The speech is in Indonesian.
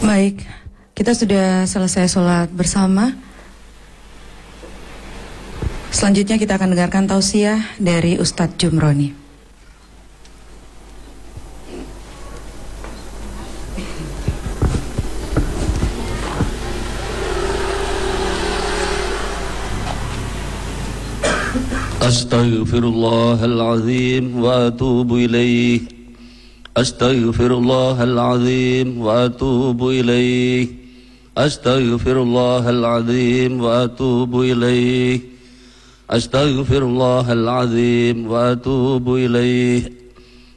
Baik, kita sudah selesai sholat bersama. Selanjutnya kita akan dengarkan tausiah dari Ustadz Jumroni. Astaghfirullahaladzim wa atubu ilaih. Astaghfirullahaladzim wa atubu ilaih. Astaghfirullahaladzim wa atubu ilaih. Astaghfirullahaladzim wa atubu ilaih.